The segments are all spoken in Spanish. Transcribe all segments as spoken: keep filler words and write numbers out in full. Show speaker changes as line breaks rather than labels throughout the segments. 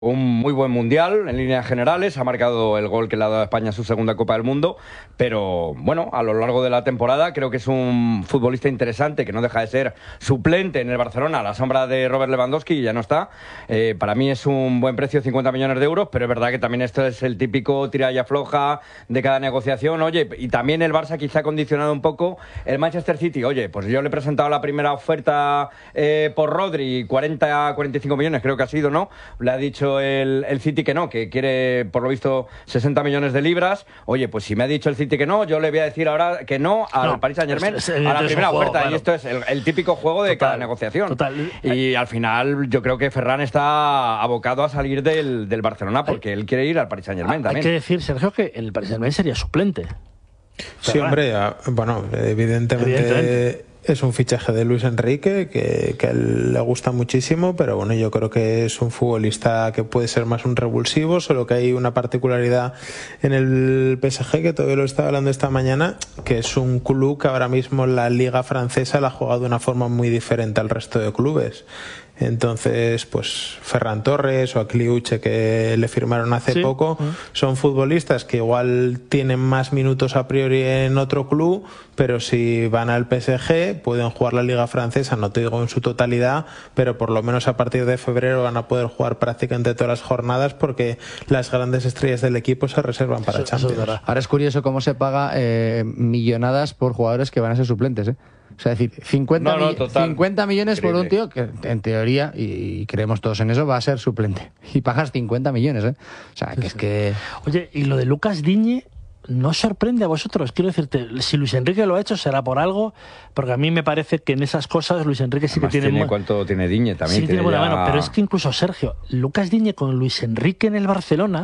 Un muy buen mundial en líneas generales, ha marcado el gol que le ha dado a España su segunda Copa del Mundo, pero bueno, a lo largo de la temporada creo que es un futbolista interesante que no deja de ser suplente en el Barcelona a la sombra de Robert Lewandowski y ya no está. Eh, para mí es un buen precio, cincuenta millones de euros, pero es verdad que también esto es el típico tira y afloja de cada negociación. Oye, y también el Barça quizá ha condicionado un poco el Manchester City. Oye, pues yo le he presentado la primera oferta eh, por Rodri, cuarenta, cuarenta y cinco millones creo que ha sido, ¿no? Le ha dicho El, el City que no, que quiere por lo visto sesenta millones de libras. Oye, pues si me ha dicho el City que no, yo le voy a decir ahora que no al no, Paris Saint-Germain a la primera juego, oferta. Claro. Y esto es el, el típico juego de total, cada negociación. Total. Y al final yo creo que Ferran está abocado a salir del, del Barcelona porque hay, él quiere ir al Paris Saint-Germain también.
Hay que decir, Sergio, que el Paris Saint-Germain sería suplente.
Sí, Ferran. Hombre, bueno, evidentemente... evidentemente. Es un fichaje de Luis Enrique que, que a él le gusta muchísimo, pero bueno, yo creo que es un futbolista que puede ser más un revulsivo, solo que hay una particularidad en el P S G que todavía lo estaba hablando esta mañana, que es un club que ahora mismo en la liga francesa la ha jugado de una forma muy diferente al resto de clubes. Entonces, pues Ferran Torres o Akliuche, que le firmaron hace sí. poco, son futbolistas que igual tienen más minutos a priori en otro club, pero si van al P S G pueden jugar la liga francesa, no te digo en su totalidad, pero por lo menos a partir de febrero van a poder jugar prácticamente todas las jornadas porque las grandes estrellas del equipo se reservan para eso, Champions.
Eso es Ahora es curioso cómo se paga eh, millonadas por jugadores que van a ser suplentes, ¿eh? O sea, es decir, cincuenta, no, no, cincuenta millones increíble. Por un tío que en teoría, y, y creemos todos en eso, va a ser suplente. Y pagas cincuenta millones, ¿eh? O sea, que sí, es sí. que...
Oye, y lo de Lucas Digne no sorprende a vosotros. Quiero decirte, si Luis Enrique lo ha hecho será por algo, porque a mí me parece que en esas cosas Luis Enrique sí
Además
que tiene...
tiene ¿Cuánto tiene Digne también?
Sí, tiene buena ya... mano, pero es que incluso Sergio, Lucas Digne con Luis Enrique en el Barcelona...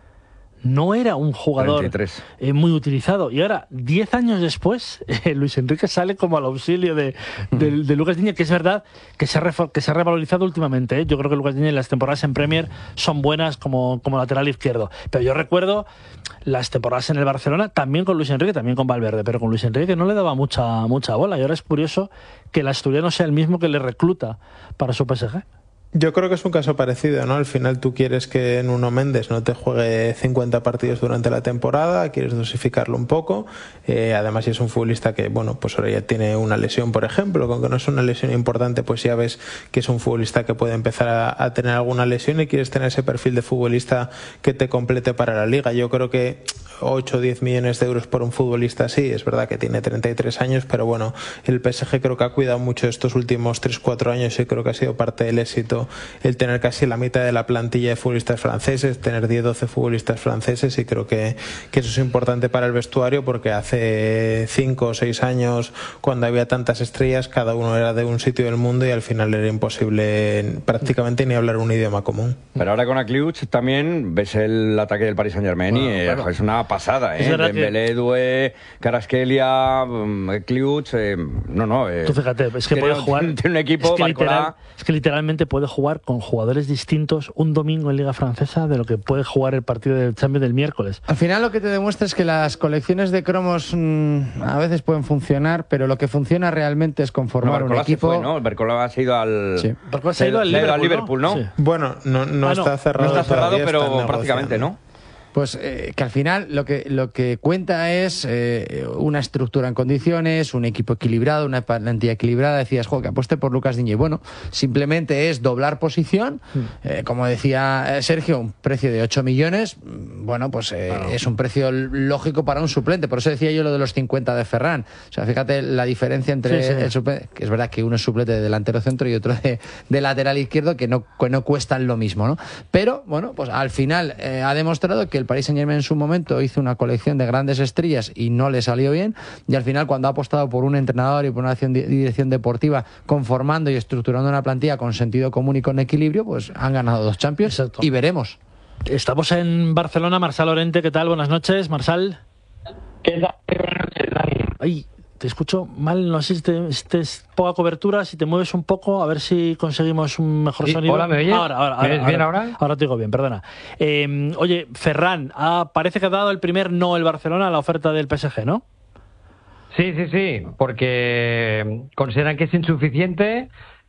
no era un jugador eh, muy utilizado. Y ahora, diez años después, eh, Luis Enrique sale como al auxilio de, de, de Lucas Digne, que es verdad que se ha, que se ha revalorizado últimamente. ¿eh? Yo creo que Lucas Digne en las temporadas en Premier son buenas como, como lateral izquierdo. Pero yo recuerdo las temporadas en el Barcelona, también con Luis Enrique, también con Valverde, pero con Luis Enrique no le daba mucha, mucha bola. Y ahora es curioso que el asturiano sea el mismo que le recluta para su P S G.
Yo creo que es un caso parecido, ¿no? Al final tú quieres que Nuno Méndez no te juegue cincuenta partidos durante la temporada, quieres dosificarlo un poco, eh, además si es un futbolista que, bueno, pues ahora ya tiene una lesión, por ejemplo, aunque no es una lesión importante, pues ya ves que es un futbolista que puede empezar a, a tener alguna lesión y quieres tener ese perfil de futbolista que te complete para la liga. Yo creo que ocho o diez millones de euros por un futbolista así, es verdad que tiene treinta y tres años, pero bueno, el P S G creo que ha cuidado mucho estos últimos tres cuatro años y creo que ha sido parte del éxito el tener casi la mitad de la plantilla de futbolistas franceses, tener diez doce futbolistas franceses, y creo que, que eso es importante para el vestuario, porque hace cinco o seis años, cuando había tantas estrellas, cada uno era de un sitio del mundo y al final era imposible prácticamente ni hablar un idioma común.
Pero ahora con Akliuch también ves el ataque del Paris Saint-Germain, bueno, y claro, es una pasada, ¿eh? Dembélé, que... Doué, Kvaratskhelia, Kliuch, eh, no, no. Eh,
Tú fíjate, es que puede jugar.
Tiene un equipo,
es que, literal, es que literalmente puede jugar con jugadores distintos un domingo en Liga Francesa de lo que puede jugar el partido del Champions del miércoles.
Al final lo que te demuestra es que las colecciones de cromos mmm, a veces pueden funcionar, pero lo que funciona realmente es conformar no, un equipo.
Se fue, ¿no? El Bercola se ha ido al.
Sí. Bercola se ha ido al Liverpool,
Liverpool, ¿no?
¿no? Sí.
Bueno, no, no,
ah,
está
no
cerrado.
No está cerrado, pero
está
prácticamente, ¿no?
Pues eh, que al final lo que, lo que cuenta es eh, una estructura en condiciones, un equipo equilibrado, una plantilla equilibrada. Decías, jo, que apueste por Lucas Digne. Bueno, simplemente es doblar posición. Eh, como decía Sergio, un precio de ocho millones. Bueno, pues eh, claro, es un precio lógico para un suplente. Por eso decía yo lo de los cincuenta de Ferran. O sea, fíjate la diferencia entre sí, sí. el suplente, que es verdad que uno es suplente de delantero centro y otro de, de lateral izquierdo, que no, que no cuestan lo mismo, ¿no? Pero, bueno, pues al final eh, ha demostrado que el Paris Saint-Germain en su momento hizo una colección de grandes estrellas y no le salió bien, y al final cuando ha apostado por un entrenador y por una dirección deportiva conformando y estructurando una plantilla con sentido común y con equilibrio, pues han ganado dos Champions. Exacto. Y veremos.
Estamos en Barcelona. Marsal Lorente, ¿qué tal? Buenas noches, Marsal.
¿Qué tal? Buenas noches, Dani.
Ay, te escucho mal, no sé si te, si te es poca cobertura, si te mueves un poco, a ver si conseguimos un mejor
sí,
sonido.
Hola, ¿me oyes?
Ahora, ahora,
¿Me oyes
ahora,
bien ahora?
Ahora te digo bien, perdona. Eh, oye, Ferran, ah, parece que ha dado el primer no el Barcelona a la oferta del P S G, ¿no?
Sí, sí, sí, porque consideran que es insuficiente.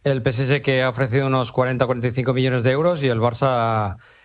el P S G que ha ofrecido unos cuarenta a cuarenta y cinco millones de euros y el Barça